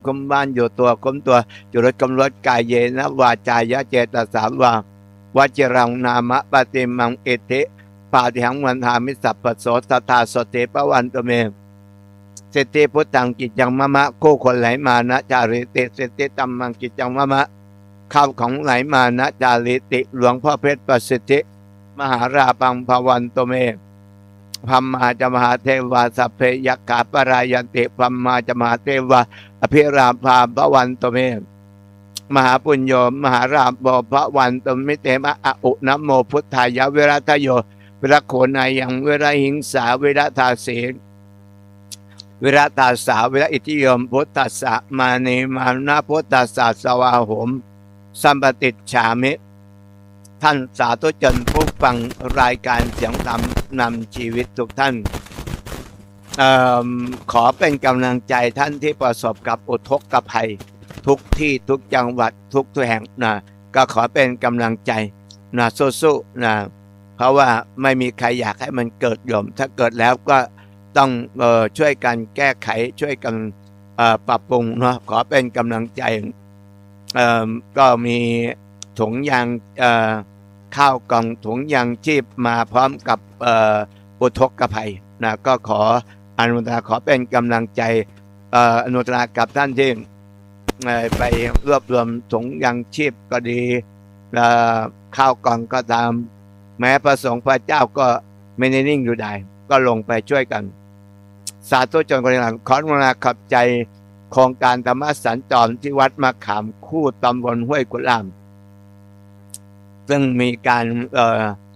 คุ้มบ้านอยู่ตัวคุ้มตัวอยู่รถกำรถกายเยนะวาจายะเจตสาวาวจรังนามะปฏิมังเอติปาฏิหังวันทามิสัพพโสตถาสติปวันตเมเสติพุทธังกิจจังมะมะคู่คนไหลมานะจาริติเสติตัมมังกิจจังมะมะข้าวของไหลมานะจาริติหลวงพ่อเพชรประสิทธิมหาราปังภวันตเมพัมมาจมหาเทวาสัพเพยักขาปรายันติพัมมาจมหาเทวาอภิราภาภวันตเมมหาปุญโญมหาราภภวันตมิเตมะอะอุนะโมพุทธายะเวรทโยเวรโคนายังเวรหิงสาเวรทาเสเวรตาสาเวรอิทิยมพุทธัสสะมาเนมานะพุทธัสสะสวาโหมสัมปติฉามิท่านสาธุชนผู้ฟังรายการเสียงธรรมนำชีวิตทุกท่านขอเป็นกำลังใจท่านที่ประสบกับอุทกภัยทุกที่ทุกจังหวัดทุกแห่งนะก็ขอเป็นกำลังใจนะสู้ๆนะเพราะว่าไม่มีใครอยากให้มันเกิดโยมถ้าเกิดแล้วก็ต้องช่วยกันแก้ไขช่วยกันปรับปรุงเนาะขอเป็นกำลังใจก็มีถุงยางข้าวกล่องถุงยางชีพมาพร้อมกับอุทกภัยนะก็ขออนุโมทนาขอเป็นกำลังใจอนุโมทนากับท่านที่ไปรวบรวมถุงยางชีพก็ดีข้าวกล่องก็ตามแม้พระสงฆ์พระเจ้าก็ไม่ได้นิ่งอยู่ได้ก็ลงไปช่วยกันสาธุชนคนหลังขออนุโมทนาขับใจโครงการธรรมสัญจรที่วัดมะขามคู่ตำบลห้วยกุหลาบซึ่งมีการ